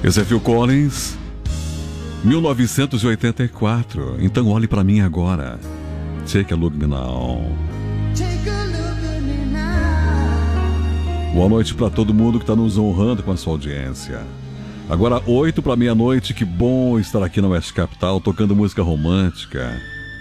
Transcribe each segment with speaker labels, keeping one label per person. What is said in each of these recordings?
Speaker 1: Esse é Phil Collins, 1984. Então olhe pra mim agora. Take a look me now. Boa noite pra todo mundo que tá nos honrando com a sua audiência. Agora 8 para meia-noite, que bom estar aqui na Oeste Capital tocando música romântica.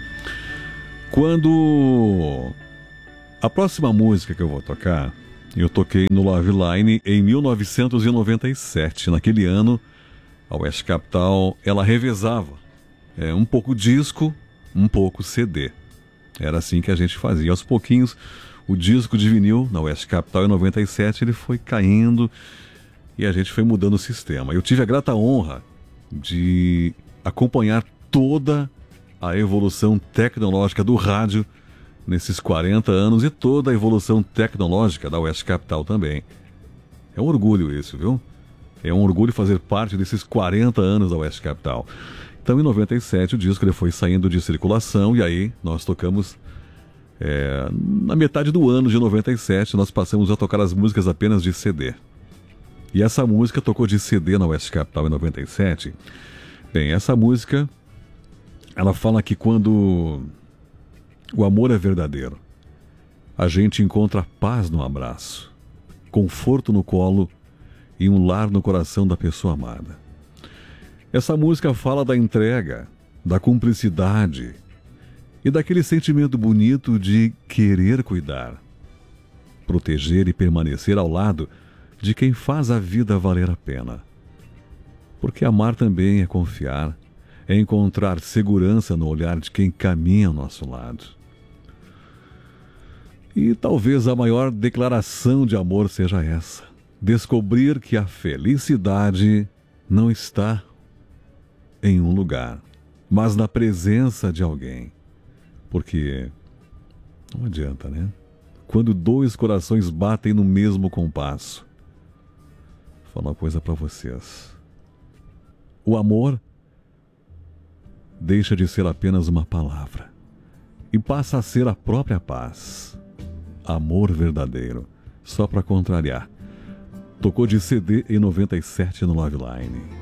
Speaker 1: Quando a próxima música que eu vou tocar, eu toquei no Love Line em 1997. Naquele ano, a Oeste Capital, ela revezava. Um pouco disco, um pouco CD. Era assim que a gente fazia. Aos pouquinhos, o disco de vinil na Oeste Capital em 97, ele foi caindo e a gente foi mudando o sistema. Eu tive a grata honra de acompanhar toda a evolução tecnológica do rádio nesses 40 anos e toda a evolução tecnológica da Oeste Capital também. É um orgulho isso, viu? É um orgulho fazer parte desses 40 anos da Oeste Capital. Então, em 97, o disco ele foi saindo de circulação e aí nós tocamos... na metade do ano de 97, nós passamos a tocar as músicas apenas de CD. E essa música tocou de CD na Oeste Capital em 97. Bem, essa música, ela fala que quando o amor é verdadeiro, a gente encontra paz no abraço, conforto no colo e um lar no coração da pessoa amada. Essa música fala da entrega, da cumplicidade e daquele sentimento bonito de querer cuidar, proteger e permanecer ao lado de quem faz a vida valer a pena. Porque amar também é confiar, é encontrar segurança no olhar de quem caminha ao nosso lado. E talvez a maior declaração de amor seja essa: descobrir que a felicidade não está em um lugar, mas na presença de alguém. Porque não adianta, né? Quando dois corações batem no mesmo compasso. Vou falar uma coisa para vocês. O amor deixa de ser apenas uma palavra e passa a ser a própria paz. Amor verdadeiro. Só para contrariar. Tocou de CD em 97 no Love Line.